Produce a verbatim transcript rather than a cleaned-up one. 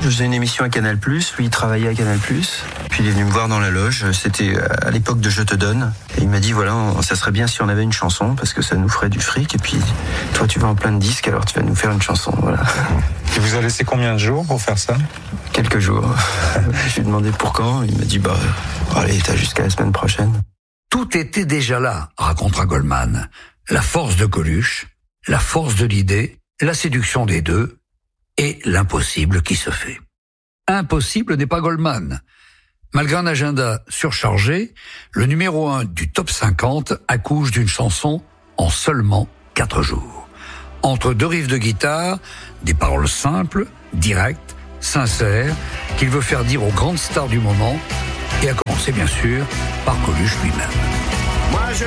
Je faisais une émission à Canal+, lui il travaillait à Canal+, puis il est venu me voir dans la loge, c'était à l'époque de Je te donne, et il m'a dit voilà, ça serait bien si on avait une chanson, parce que ça nous ferait du fric, et puis toi tu vas en plein de disques, alors tu vas nous faire une chanson, voilà. Il vous a laissé combien de jours pour faire ça ? Quelques jours. Je lui ai demandé pour quand, il m'a dit bah allez, t'as jusqu'à la semaine prochaine. Tout était déjà là, racontera Goldman. La force de Coluche, la force de l'idée, la séduction des deux, et l'impossible qui se fait. Impossible n'est pas Goldman. Malgré un agenda surchargé, le numéro un du top cinquante accouche d'une chanson en seulement quatre jours. Entre deux riffs de guitare, des paroles simples, directes, sincères, qu'il veut faire dire aux grandes stars du moment, et à commencer bien sûr par Coluche lui-même.